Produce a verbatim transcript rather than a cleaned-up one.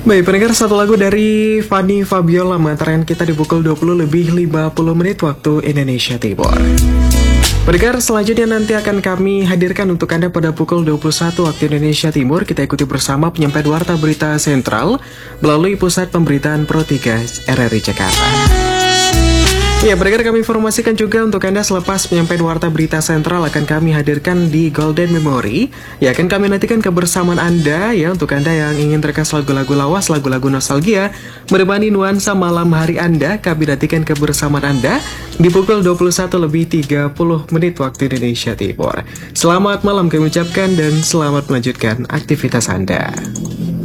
Baik, pendengar, satu lagu dari Fanny Fabiola mengantarkan kita di pukul dua puluh lebih lima puluh menit waktu Indonesia Timur. Pendengar, selanjutnya nanti akan kami hadirkan untuk Anda pada pukul dua puluh satu waktu Indonesia Timur. Kita ikuti bersama penyampaian Warta Berita Sentral melalui Pusat Pemberitaan Pro tiga R R I Jakarta. Ya, pendengar, kami informasikan juga untuk Anda selepas penyampaian Warta Berita Sentral akan kami hadirkan di Golden Memory. Ya, akan kami nantikan kebersamaan Anda ya untuk Anda yang ingin terkas lagu-lagu lawas, lagu-lagu nostalgia menemani nuansa malam hari Anda. Kami nantikan kebersamaan Anda di pukul dua puluh satu lebih tiga puluh menit waktu Indonesia Timur. Selamat malam kami ucapkan dan selamat melanjutkan aktivitas Anda.